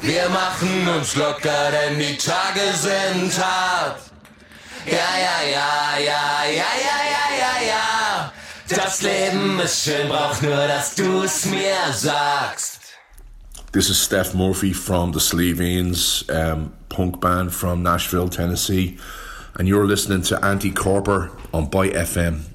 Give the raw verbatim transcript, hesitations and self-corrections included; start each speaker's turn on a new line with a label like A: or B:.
A: Wir machen uns locker, denn die Tage sind hart. Ja, ja, ja, ja, ja, ja, ja, ja, ja. Das Leben ist schön, braucht nur, dass du's mir sagst.
B: This is Steph Murphy from the Sleevians, um, punk band from Nashville, Tennessee, and you're listening to Anti Corpor on Byte F M.